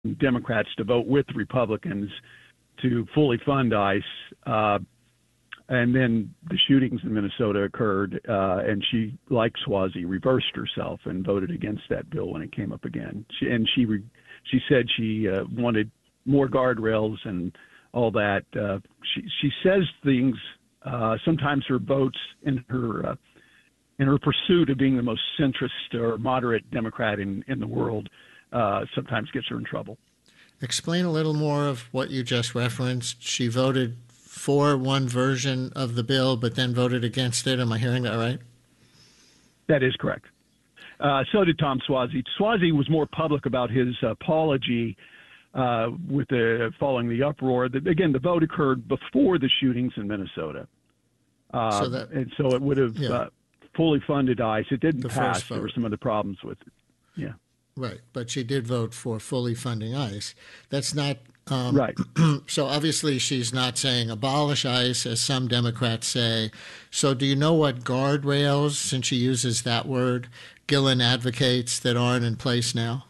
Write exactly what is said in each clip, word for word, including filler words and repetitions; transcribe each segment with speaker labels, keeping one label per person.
Speaker 1: Democrats to vote with Republicans to fully fund ICE. Uh, and then the shootings in Minnesota occurred, uh, and she, like Suozzi, reversed herself and voted against that bill when it came up again. She, and she re, she said she uh, wanted more guardrails and all that. Uh, she she says things. Uh, sometimes her votes in her uh, in her pursuit of being the most centrist or moderate Democrat in in the world uh, sometimes gets her in trouble.
Speaker 2: Explain a little more of what you just referenced. She voted for one version of the bill, but then voted against it. Am I hearing that right?
Speaker 1: That is correct. Uh, so did Tom Suozzi. Suozzi was more public about his apology uh, with the following the uproar. The, again, the vote occurred before the shootings in Minnesota, uh, so that, and so it would have yeah. uh, fully funded ICE. It didn't
Speaker 2: the
Speaker 1: pass. There were some other problems with it. Yeah.
Speaker 2: Right, but she did vote for fully funding ICE. That's not um,
Speaker 1: right.
Speaker 2: So obviously she's not saying abolish ICE, as some Democrats say. So do you know what guardrails, since she uses that word, Gillen advocates that aren't in place now?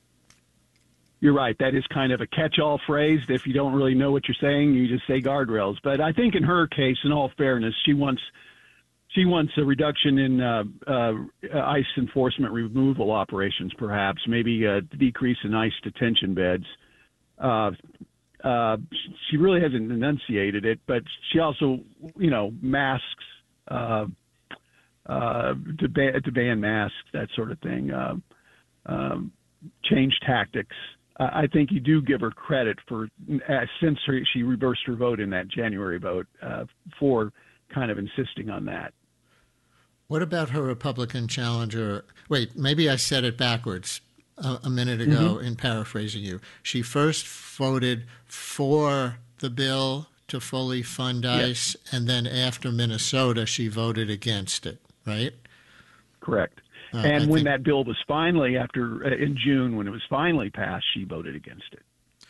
Speaker 1: You're right. That is kind of a catch-all phrase. If you don't really know what you're saying, you just say guardrails. But I think in her case, in all fairness, she wants She wants a reduction in uh, uh, ICE enforcement removal operations, perhaps, maybe a decrease in ICE detention beds. Uh, uh, she really hasn't enunciated it, but she also, you know, masks, uh, uh, to, ban, to ban masks, that sort of thing, uh, um, change tactics. Uh, I think you do give her credit for, uh, since her, she reversed her vote in that January vote, uh, for kind of insisting on that.
Speaker 2: What about her Republican challenger? Wait, maybe I said it backwards a, a minute ago mm-hmm. in paraphrasing you. She first voted for the bill to fully fund ICE, yes. and then after Minnesota, she voted against it, right?
Speaker 1: Correct. Uh, and I when think... that bill was finally, after uh, in June, when it was finally passed, she voted against it.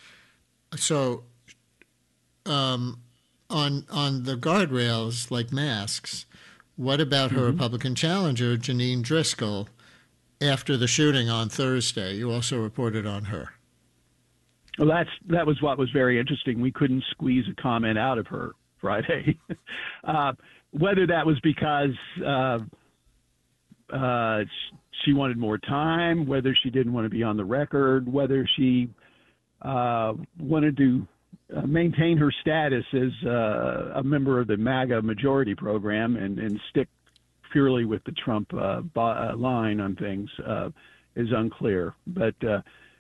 Speaker 2: So um, on on the guardrails, like masks, what about her mm-hmm. Republican challenger, Janine Driscoll, after the shooting on Thursday? You also reported on her.
Speaker 1: Well, that's that was what was very interesting. We couldn't squeeze a comment out of her Friday. uh, whether that was because uh, uh, she wanted more time, whether she didn't want to be on the record, whether she uh, wanted to Uh, maintain her status as uh, a member of the MAGA majority program and, and stick purely with the Trump uh, bo- line on things uh, is unclear. But uh,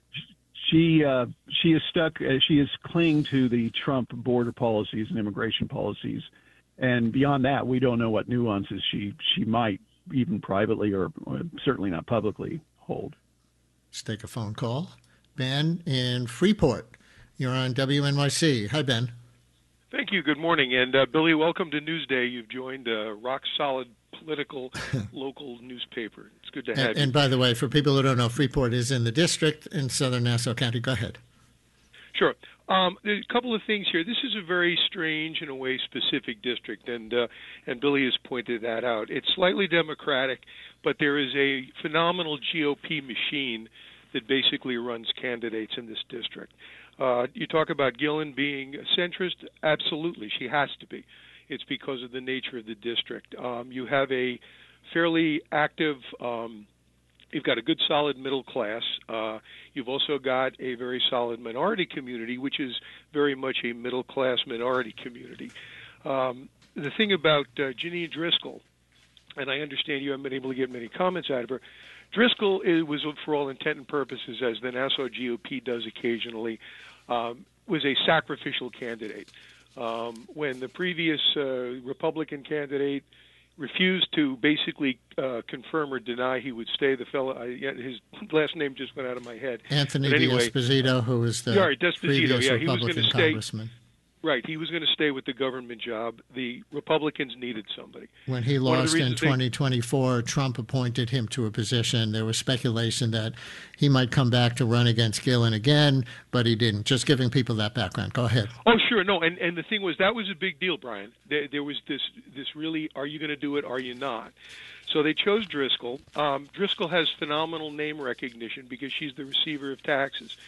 Speaker 1: she uh, she is stuck. Uh, she is clinging to the Trump border policies and immigration policies, and beyond that, we don't know what nuances she she might even privately or, or certainly not publicly hold.
Speaker 2: Let's take a phone call. Ben in Freeport. You're on W N Y C. Hi, Ben.
Speaker 3: Thank you. Good morning. And, uh, Billy, welcome to Newsday. You've joined a rock-solid political local newspaper. It's good to have
Speaker 2: and,
Speaker 3: you.
Speaker 2: And, by the way, for people who don't know, Freeport is in the district in southern Nassau County. Go ahead.
Speaker 3: Sure. Um, there's a couple of things here. This is a very strange, in a way, specific district, and uh, and Billy has pointed that out. It's slightly Democratic, but there is a phenomenal G O P machine that basically runs candidates in this district. Uh, you talk about Gillen being a centrist. Absolutely, she has to be. It's because of the nature of the district. Um, you have a fairly active, um, you've got a good, solid middle class. Uh, you've also got a very solid minority community, which is very much a middle-class minority community. Um, the thing about uh, Janine Driscoll, and I understand you haven't been able to get many comments out of her, Driscoll is, was, for all intent and purposes, as the Nassau G O P does occasionally, um, was a sacrificial candidate. Um, when the previous uh, Republican candidate refused to basically uh, confirm or deny he would stay, the fellow, I, his last name just went out of my head.
Speaker 2: Anthony anyway, D'Esposito, who was the
Speaker 3: yeah, D'Esposito,
Speaker 2: previous
Speaker 3: yeah,
Speaker 2: Republican
Speaker 3: he was stay,
Speaker 2: congressman.
Speaker 3: Right, he was going to stay with the government job. The Republicans needed somebody.
Speaker 2: When he
Speaker 3: One
Speaker 2: lost in twenty twenty-four,
Speaker 3: they...
Speaker 2: Trump appointed him to a position. There was speculation that he might come back to run against Gillen again, but he didn't. Just giving people that background. Go ahead.
Speaker 3: Oh, sure. No, and, and the thing was, that was a big deal, Brian. There, there was this, this really, are you going to do it, are you not? So they chose Driscoll. Um, Driscoll has phenomenal name recognition because she's the receiver of taxes.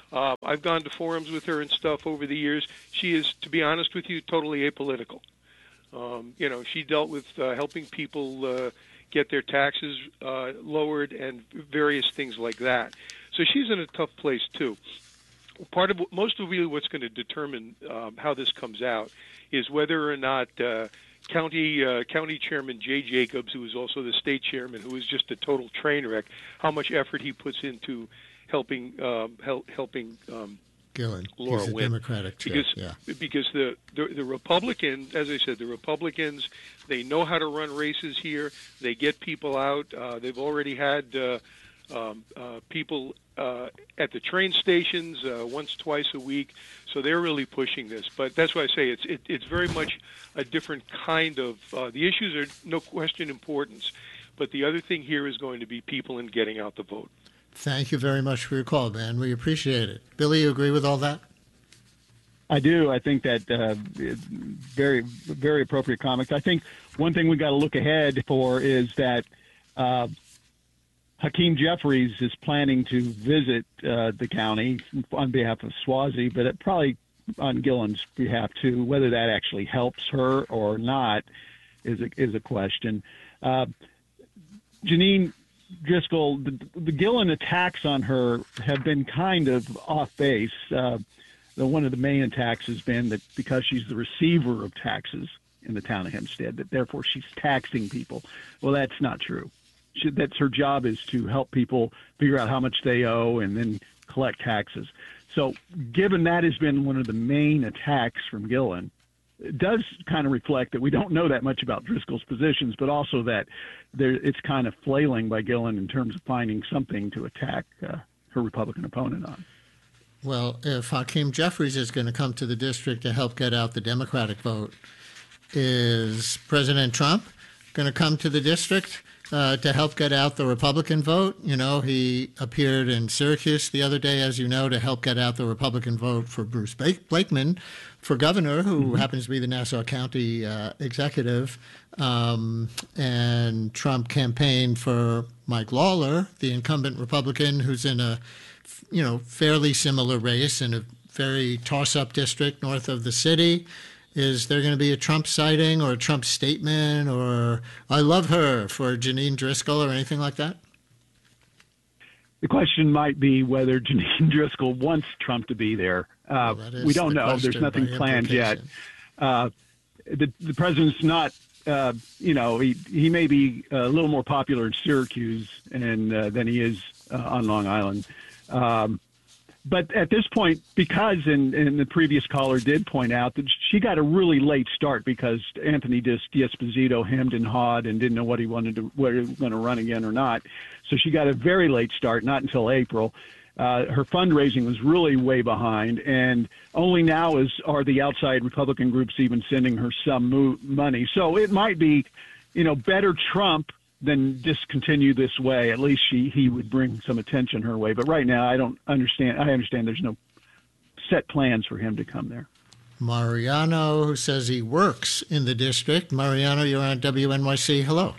Speaker 3: Uh, I've gone to forums with her and stuff over the years. She is, to be honest with you, totally apolitical. Um, you know, she dealt with uh, helping people uh, get their taxes uh, lowered and various things like that. So she's in a tough place too. Part of most of really what's going to determine um, how this comes out is whether or not uh, County uh, County Chairman Jay Jacobs, who is also the state chairman, who is just a total train wreck, how much effort he puts into helping um, help, helping um,
Speaker 2: Gillen.
Speaker 3: Laura
Speaker 2: He's a
Speaker 3: win.
Speaker 2: Democratic chair.
Speaker 3: Because
Speaker 2: yeah.
Speaker 3: because the, the the Republicans, as I said, the Republicans, they know how to run races here. They get people out. Uh, they've already had uh, um, uh, people uh, at the train stations uh, once, twice a week. So they're really pushing this. But that's why I say it's it, it's very much a different kind of. Uh, the issues are no question importance, but the other thing here is going to be people and getting out the vote.
Speaker 2: Thank you very much for your call, man. We appreciate it. Billy, you agree with all that?
Speaker 1: I do. I think that uh, it's very, very appropriate comments. I think one thing we got to look ahead for is that uh, Hakeem Jeffries is planning to visit uh, the county on behalf of Swazi, but it probably on Gillen's behalf too. Whether that actually helps her or not is a, is a question. Uh, Janine Driscoll, the, the Gillen attacks on her have been kind of off base. Uh, the, one of the main attacks has been that because she's the receiver of taxes in the town of Hempstead, that therefore she's taxing people. Well, that's not true. She, that's her job is to help people figure out how much they owe and then collect taxes. So given that has been one of the main attacks from Gillen, it does kind of reflect that we don't know that much about Driscoll's positions, but also that there, it's kind of flailing by Gillen in terms of finding something to attack uh, her Republican opponent on.
Speaker 2: Well, if Hakeem Jeffries is going to come to the district to help get out the Democratic vote, is President Trump going to come to the district uh, to help get out the Republican vote? You know, he appeared in Syracuse the other day, as you know, to help get out the Republican vote for Bruce Blakeman for governor, who mm-hmm. happens to be the Nassau County uh, executive. Um, and Trump campaigned for Mike Lawler, the incumbent Republican, who's in a, you know, fairly similar race in a very toss-up district north of the city. Is there going to be a Trump sighting or a Trump statement or I love her for Janine Driscoll or anything like that?
Speaker 1: The question might be whether Janine Driscoll wants Trump to be there. Uh,
Speaker 2: well,
Speaker 1: we don't the know. There's nothing planned yet. Uh, the, the president's not, uh, you know, he, he may be a little more popular in Syracuse and uh, than he is uh, on Long Island. Um, But at this point, because and, and the previous caller did point out that she got a really late start because Anthony D'Esposito hemmed and hawed and didn't know what he wanted to, whether he was going to run again or not. So she got a very late start, not until April. Uh, her fundraising was really way behind, and only now is are the outside Republican groups even sending her some mo- money. So it might be, you know, better Trump than just continue this way. At least she he would bring some attention her way. But right now, I don't understand. I understand there's no set plans for him to come there.
Speaker 2: Mariano, who says he works in the district. Mariano, you're on W N Y C. Hello.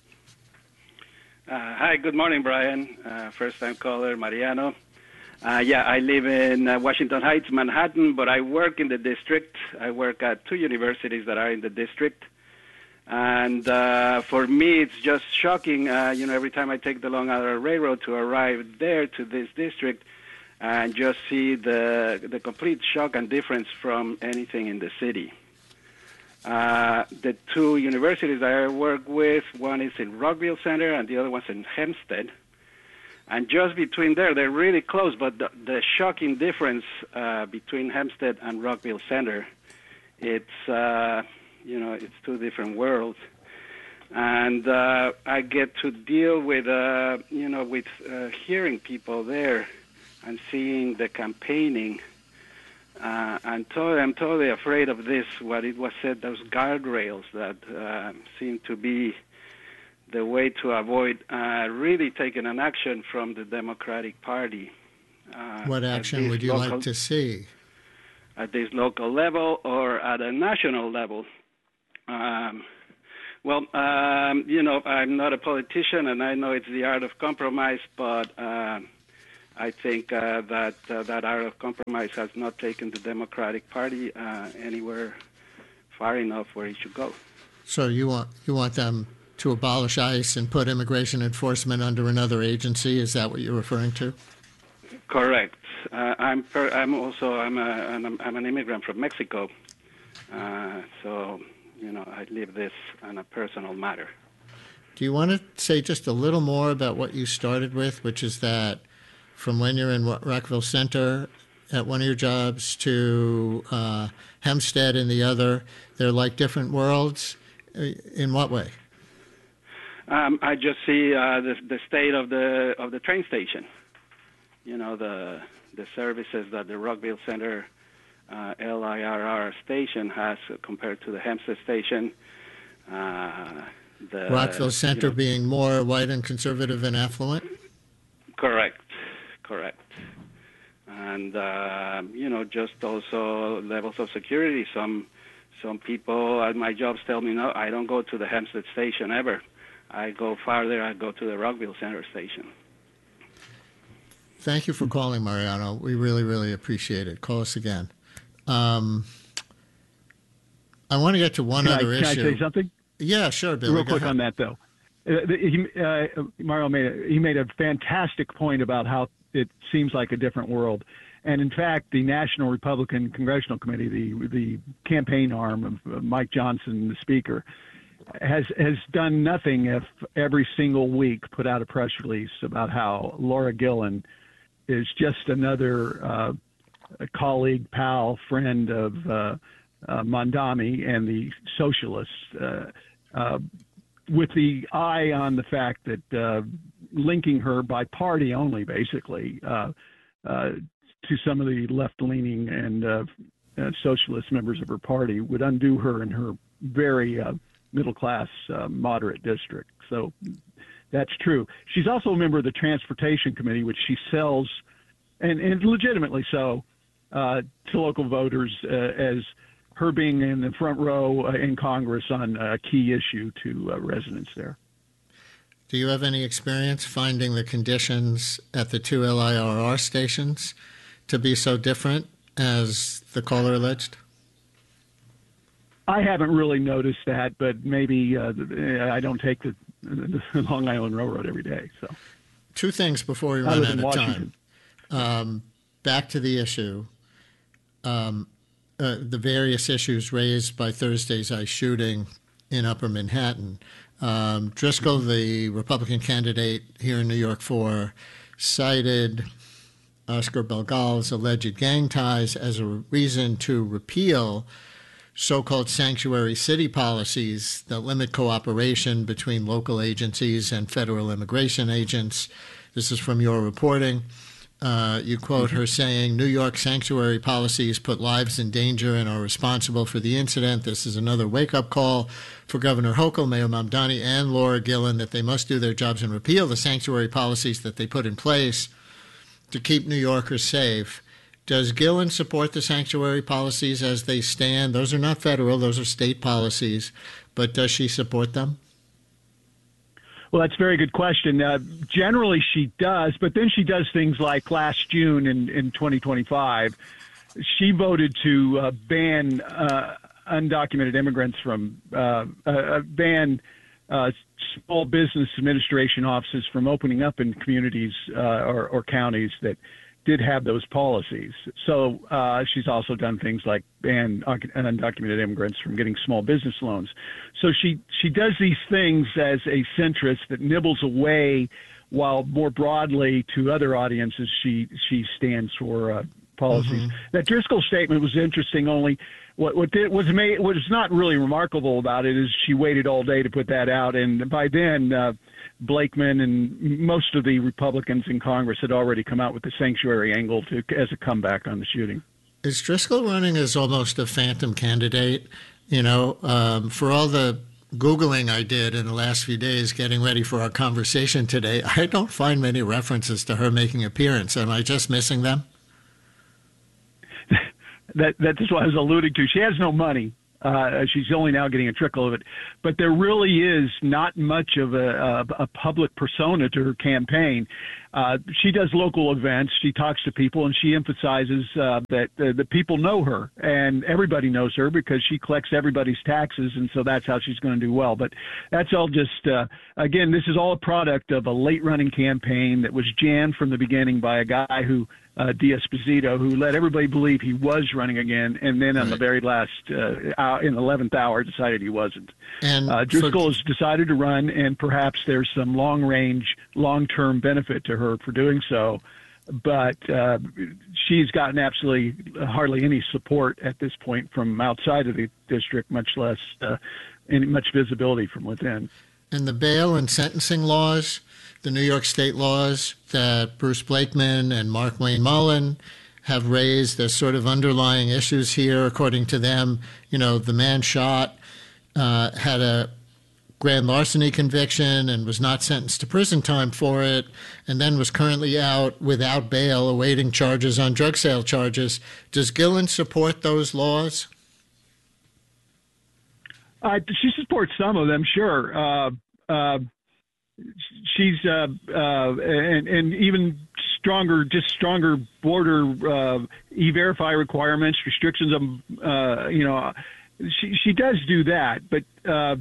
Speaker 4: Uh, hi, good morning, Brian. Uh, first-time caller, Mariano. Uh, yeah, I live in uh, Washington Heights, Manhattan, but I work in the district. I work at two universities that are in the district. And uh, for me, it's just shocking, uh, you know, every time I take the Long Island Railroad to arrive there to this district and just see the the complete shock and difference from anything in the city. Uh, the two universities I work with, one is in Rockville Center and the other one's in Hempstead. And just between there, they're really close, but the, the shocking difference uh, between Hempstead and Rockville Center, it's... Uh, You know, it's two different worlds, and uh, I get to deal with, uh, you know, with uh, hearing people there and seeing the campaigning. Uh, I'm, totally, I'm totally afraid of this. What it was said, those guardrails that uh, seem to be the way to avoid uh, really taking an action from the Democratic Party. Uh,
Speaker 2: what action would you
Speaker 4: local,
Speaker 2: like to see?
Speaker 4: At this local level or at a national level? Um, well, um, you know, I'm not a politician, and I know it's the art of compromise, but uh, I think uh, that uh, that art of compromise has not taken the Democratic Party uh, anywhere far enough where it should go.
Speaker 2: So you want you want them to abolish ICE and put immigration enforcement under another agency? Is that what you're referring to?
Speaker 4: Correct. Uh, I'm per, I'm also I'm a I'm, I'm an immigrant from Mexico, uh, so you know I live this on a personal matter.
Speaker 2: Do you want to say just a little more about what you started with, which is that from when you're in Rockville Center at one of your jobs to uh, Hempstead in the other, they're like different worlds? In what way?
Speaker 4: Um, I just see uh, the the state of the of the train station. You know, the the services that the Rockville Center uh, L I R R station has compared to the Hempstead station. Uh, the,
Speaker 2: Rockville Center
Speaker 4: you know,
Speaker 2: being more white and conservative and affluent?
Speaker 4: Correct, correct. And, uh, you know, just also levels of security. Some some people at my jobs tell me, no, I don't go to the Hempstead station ever. I go farther, I go to the Rockville Center station.
Speaker 2: Thank you for calling, Mariano. We really, really appreciate it. Call us again. Um, I want to get to one
Speaker 1: can
Speaker 2: other
Speaker 1: I,
Speaker 2: issue.
Speaker 1: Can I say something?
Speaker 2: Yeah, sure, Billy.
Speaker 1: Real
Speaker 2: Go
Speaker 1: quick
Speaker 2: ahead.
Speaker 1: on that, though. Uh, he, uh, Mario made a, he made a fantastic point about how it seems like a different world. And in fact, the National Republican Congressional Committee, the the campaign arm of uh, Mike Johnson, the Speaker, has has done nothing if every single week put out a press release about how Laura Gillen is just another uh, a colleague, pal, friend of uh, uh, Mondami and the socialists, uh, uh, with the eye on the fact that uh, linking her by party only, basically, uh, uh, to some of the left-leaning and uh, uh, socialist members of her party would undo her in her very uh, middle-class, uh, moderate district. So that's true. She's also a member of the Transportation Committee, which she sells, and, and legitimately so, uh, to local voters uh, as her being in the front row uh, in Congress on a key issue to uh, residents there.
Speaker 2: Do you have any experience finding the conditions at the two L I R R stations to be so different as the caller alleged?
Speaker 1: I haven't really noticed that, but maybe uh, I don't take the, the Long Island Railroad every day. So,
Speaker 2: two things before we
Speaker 1: I
Speaker 2: run
Speaker 1: live
Speaker 2: out
Speaker 1: in
Speaker 2: of
Speaker 1: Washington.
Speaker 2: time. Um, back to the issue. Um, uh, the various issues raised by Thursday's ICE shooting in Upper Manhattan. Um, Driscoll, the Republican candidate here in New York four, cited Oscar Belgal's alleged gang ties as a reason to repeal so-called sanctuary city policies that limit cooperation between local agencies and federal immigration agents. This is from your reporting. Uh, you quote her saying, New York sanctuary policies put lives in danger and are responsible for the incident. This is another wake-up call for Governor Hochul, Mayor Mamdani, and Laura Gillen that they must do their jobs and repeal the sanctuary policies that they put in place to keep New Yorkers safe. Does Gillen support the sanctuary policies as they stand? Those are not federal, those are state policies. But does she support them?
Speaker 1: Well, that's a very good question. Uh, generally, she does, but then she does things like last June in, in twenty twenty-five, she voted to uh, ban uh, undocumented immigrants from, uh, uh, ban uh, small business administration offices from opening up in communities uh, or, or counties that did have those policies. So uh, she's also done things like ban undocumented immigrants from getting small business loans. So she, she does these things as a centrist that nibbles away, while more broadly to other audiences she she stands for uh, policies. Mm-hmm. That Driscoll statement was interesting. Only what what did, was made what is not really remarkable about it is she waited all day to put that out, and by then uh, Blakeman and most of the Republicans in Congress had already come out with the sanctuary angle to as a comeback on the shooting.
Speaker 2: Is Driscoll running as almost a phantom candidate? You know, um, for all the Googling I did in the last few days getting ready for our conversation today, I don't find many references to her making an appearance. Am I just missing them?
Speaker 1: that That's what I was alluding to. She has no money. Uh, she's only now getting a trickle of it. But there really is not much of a, a, a public persona to her campaign. Uh, she does local events. She talks to people, and she emphasizes uh, that uh, the people know her, and everybody knows her because she collects everybody's taxes, and so that's how she's going to do well. But that's all just, uh, again, this is all a product of a late-running campaign that was jammed from the beginning by a guy who, uh, D'Esposito, who let everybody believe he was running again, and then on
Speaker 2: right.
Speaker 1: the very last, uh, hour, in the eleventh hour, decided he wasn't.
Speaker 2: And
Speaker 1: uh, Driscoll
Speaker 2: for...
Speaker 1: has decided to run, and perhaps there's some long-range, long-term benefit to her for doing so. But uh, she's gotten absolutely hardly any support at this point from outside of the district, much less uh, any much visibility from within.
Speaker 2: And the bail and sentencing laws, the New York state laws that Bruce Blakeman and Mark Wayne Mullen have raised as sort of underlying issues here, according to them, you know, the man shot, uh, had a grand larceny conviction and was not sentenced to prison time for it, and then was currently out without bail awaiting charges on drug sale charges. Does Gillen support those laws?
Speaker 1: Uh, she supports some of them, sure. Uh, uh, she's uh, uh, and, and even stronger, just stronger border uh, e-verify requirements, restrictions on, uh, you know, she she does do that, but. Uh,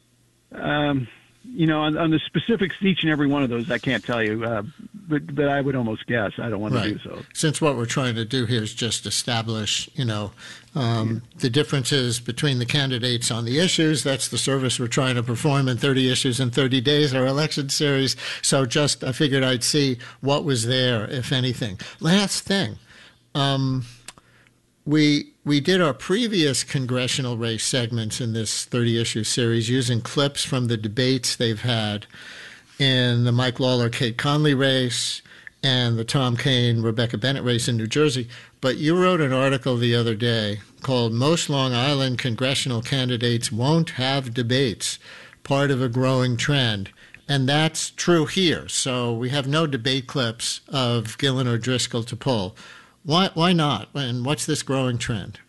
Speaker 1: Um, you know, on, on the specifics of each and every one of those, I can't tell you, uh, but but I would almost guess. I don't want
Speaker 2: right.
Speaker 1: to do so.
Speaker 2: Since what we're trying to do here is just establish, you know, um, yeah. the differences between the candidates on the issues. That's the service we're trying to perform in thirty Issues in thirty days, our election series. So just I figured I'd see what was there, if anything. Last thing. Um, We we did our previous congressional race segments in this thirty-issue series using clips from the debates they've had in the Mike Lawler-Kate Conley race and the Tom Kaine-Rebecca Bennett race in New Jersey. But you wrote an article the other day called "Most Long Island Congressional Candidates Won't Have Debates, Part of a Growing Trend." And that's true here. So we have no debate clips of Gillen or Driscoll to pull. Why why not? And what's this growing trend?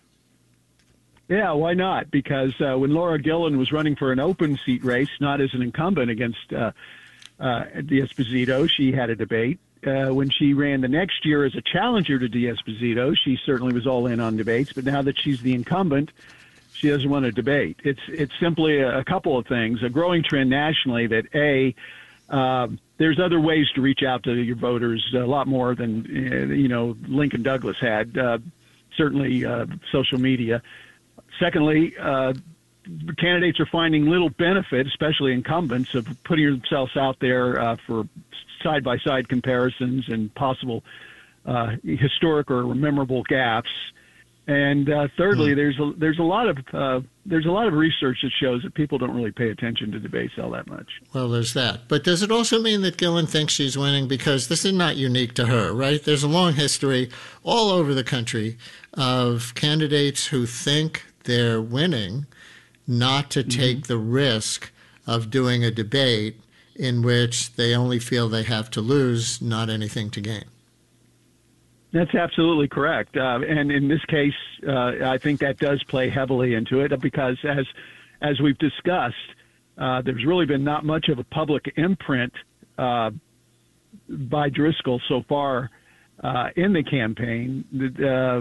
Speaker 1: Yeah, why not? Because uh, when Laura Gillen was running for an open seat race, not as an incumbent against uh, uh, D'Esposito, she had a debate. Uh, when she ran the next year as a challenger to D'Esposito, she certainly was all in on debates. But now that she's the incumbent, she doesn't want to debate. It's it's simply a, a couple of things. A growing trend nationally that, A, uh, there's other ways to reach out to your voters, a lot more than, you know, Lincoln Douglas had, uh, certainly uh, social media. Secondly, uh, candidates are finding little benefit, especially incumbents, of putting themselves out there uh, for side-by-side comparisons and possible uh, historic or memorable gaffes. And uh, thirdly, mm. there's a, there's a lot of uh, there's a lot of research that shows that people don't really pay attention to debates all that much.
Speaker 2: Well, there's that. But does it also mean that Gillen thinks she's winning? Because this is not unique to her, right? There's a long history all over the country of candidates who think they're winning not to take mm-hmm. the risk of doing a debate in which they only feel they have to lose, not anything to gain.
Speaker 1: That's absolutely correct. Uh, and in this case, uh, I think that does play heavily into it because, as as we've discussed, uh, there's really been not much of a public imprint uh, by Driscoll so far uh, in the campaign. Uh,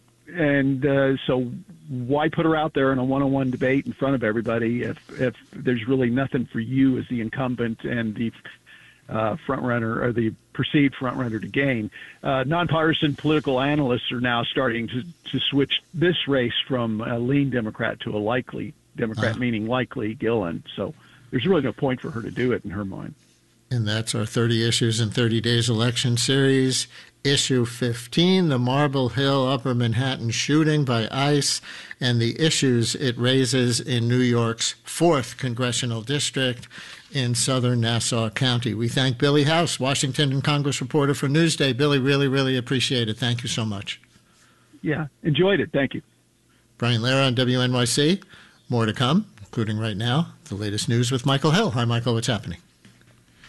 Speaker 1: and uh, so why put her out there in a one-on-one debate in front of everybody if, if there's really nothing for you as the incumbent and the Uh, front runner or the perceived front runner to gain? Uh, nonpartisan political analysts are now starting to, to switch this race from a lean Democrat to a likely Democrat, uh, meaning likely Gillen. So there's really no point for her to do it in her mind.
Speaker 2: And that's our thirty Issues in thirty days election series. Issue fifteen, the Marble Hill Upper Manhattan shooting by ICE and the issues it raises in New York's fourth congressional district in southern Nassau County. We thank Billy House, Washington and Congress reporter for Newsday. Billy, really, really appreciate it. Thank you so much.
Speaker 1: Yeah, enjoyed it. Thank you.
Speaker 2: Brian Lehrer on W N Y C. More to come, including right now, the latest news with Michael Hill. Hi, Michael. What's happening?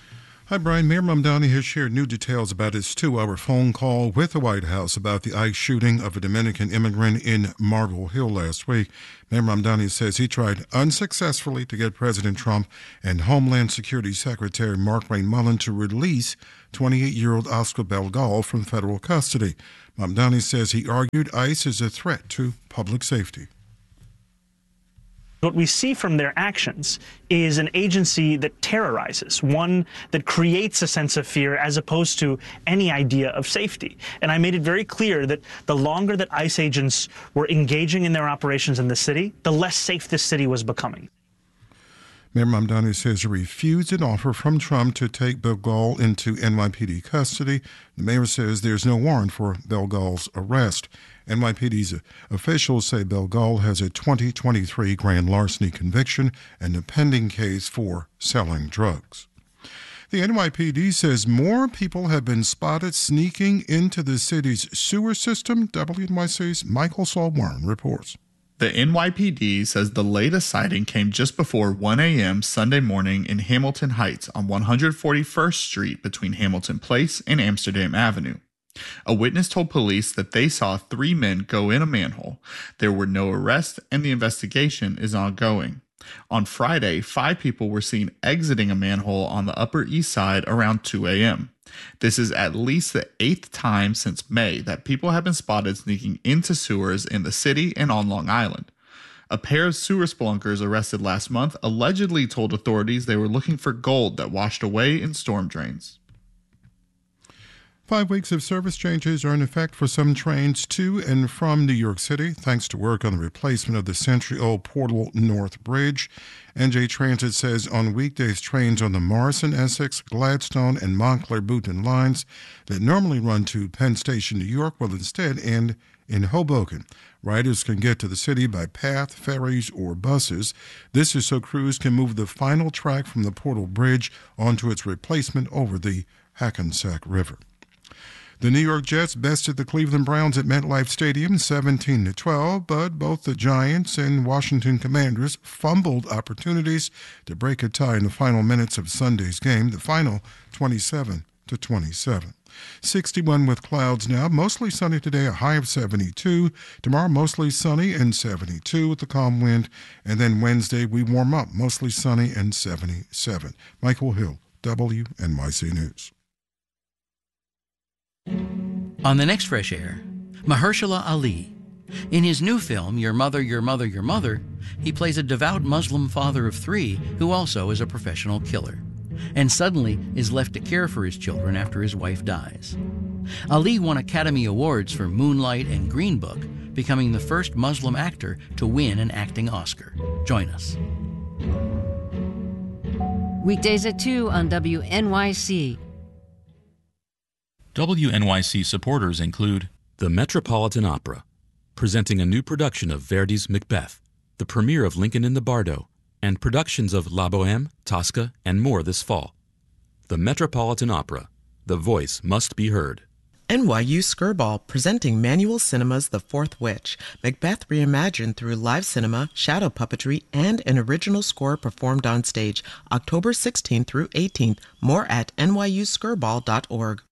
Speaker 5: Hi, Brian. Mayor Mamdani has shared new details about his two-hour phone call with the White House about the ICE shooting of a Dominican immigrant in Marble Hill last week. Mayor Mamdani says he tried unsuccessfully to get President Trump and Homeland Security Secretary Mark Ray Mullen to release twenty-eight-year-old Oscar Belgal from federal custody. Mamdani says he argued ICE is a threat to public safety.
Speaker 6: What we see from their actions is an agency that terrorizes, one that creates a sense of fear as opposed to any idea of safety. And I made it very clear that the longer that ICE agents were engaging in their operations in the city, the less safe this city was becoming.
Speaker 5: Mayor Mamdani says he refused an offer from Trump to take Belgal into N Y P D custody. The mayor says there's no warrant for Belgal's arrest. N Y P D's officials say Belgal has a twenty twenty-three grand larceny conviction and a pending case for selling drugs. The N Y P D says more people have been spotted sneaking into the city's sewer system. W N Y C's Michael Saul Warren reports.
Speaker 7: The N Y P D says the latest sighting came just before one a.m. Sunday morning in Hamilton Heights on one hundred forty-first Street between Hamilton Place and Amsterdam Avenue. A witness told police that they saw three men go in a manhole. There were no arrests and the investigation is ongoing. On Friday, five people were seen exiting a manhole on the Upper East Side around two a.m. This is at least the eighth time since May that people have been spotted sneaking into sewers in the city and on Long Island. A pair of sewer spelunkers arrested last month allegedly told authorities they were looking for gold that washed away in storm drains.
Speaker 5: Five weeks of service changes are in effect for some trains to and from New York City, thanks to work on the replacement of the century-old Portal North Bridge. N J Transit says on weekdays, trains on the Morrison, Essex, Gladstone, and Montclair Boonton lines that normally run to Penn Station, New York, will instead end in Hoboken. Riders can get to the city by path, ferries, or buses. This is so crews can move the final track from the Portal Bridge onto its replacement over the Hackensack River. The New York Jets bested the Cleveland Browns at MetLife Stadium seventeen to twelve, but both the Giants and Washington Commanders fumbled opportunities to break a tie in the final minutes of Sunday's game, the final twenty-seven to twenty-seven. sixty-one with clouds now, mostly sunny today, a high of seventy-two. Tomorrow, mostly sunny and seventy-two with the calm wind. And then Wednesday, we warm up, mostly sunny and seventy-seven. Michael Hill, W N Y C News.
Speaker 8: On the next Fresh Air, Mahershala Ali. In his new film, Your Mother, Your Mother, Your Mother, he plays a devout Muslim father of three who also is a professional killer, and suddenly is left to care for his children after his wife dies. Ali won Academy Awards for Moonlight and Green Book, becoming the first Muslim actor to win an acting Oscar. Join us.
Speaker 9: Weekdays at two on W N Y C.
Speaker 10: W N Y C supporters include the Metropolitan Opera, presenting a new production of Verdi's Macbeth, the premiere of Lincoln in the Bardo, and productions of La Bohème, Tosca, and more this fall. The Metropolitan Opera, the voice must be heard.
Speaker 11: N Y U Skirball, presenting Manual Cinema's The Fourth Witch, Macbeth reimagined through live cinema, shadow puppetry, and an original score performed on stage, October sixteenth through eighteenth. More at N Y U skirball dot org.